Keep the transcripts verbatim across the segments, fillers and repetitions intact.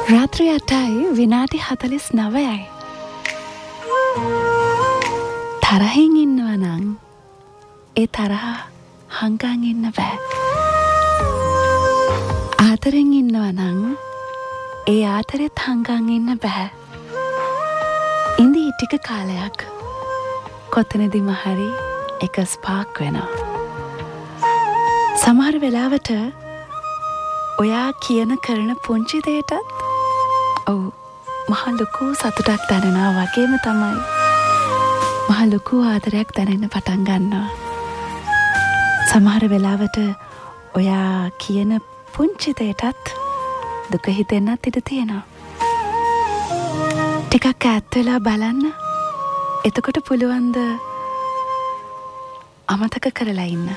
රාත්‍රී අටයි විනාඩි හතළිස් නවයයි. තරහින් ඉන්නව නම් ඒ තරහ හංගන් ඉන්න බෑ. ආදරෙන් ඉන්නව නම් ඒ ආදරෙත් හංගන් ඉන්න බෑ. ඉඳී ටික කාලයක් කොතනදිම හරි එක ස්පාක් වෙනවා. සමහර වෙලාවට ඔයා කියන කරන පුංචි දෙයටත් ඔව් මහ ලොකු සතුටක් දැනෙනවා වගේම තමයි මහ ලොකු ආදරයක් දැනෙන්න පටන් ගන්නවා. සමහර වෙලාවට ඔයා කියන පුංචි දෙයටත් දුක හිතෙන්නත් ඉඩ තියෙනවා. ටිකක් ඈත් වෙලා බලන්න. එතකොට පුළුවන්ද අමතක කරලා ඉන්න.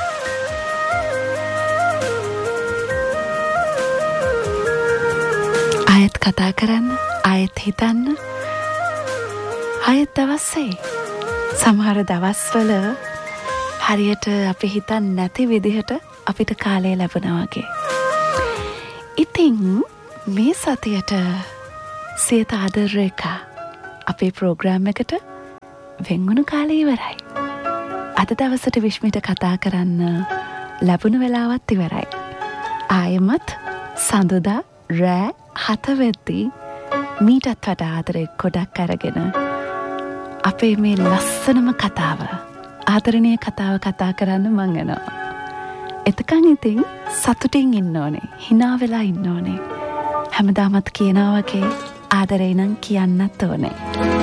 ආයෙත් කතා කරන්න, ආයෙත් හිතන්න, ආයෙත් දවස්සේ. සමහර දවස්වල හරියට අපි හිතන්නේ නැති විදිහට අපිට කාලය ලැබුණා වගේ. ඉතින් මේ සතියට සියත ආදරේකා අපේ ප්‍රෝග්‍රෑම් එකට වෙන්වුණු කාලය ඉවරයි. අද දවසට විශ්මිට කතා කරන්න ලැබුණ වෙලාවත් ඉවරයි. ආයෙමත් සඳුදා රෑ හත වෙද්දී මීටත් වඩා ආදරේ ගොඩක් අරගෙන අපේ මේ ලස්සනම කතාව, ආදරණීය කතාව කතා කරන්න මං යනවා. එතකන් ඉතින් සතුටින් ඉන්න ඕනේ, hina වෙලා ඉන්න ඕනේ. හැමදාමත් කියනවා වගේ ආදරේ නම් කියන්නත් ඕනේ.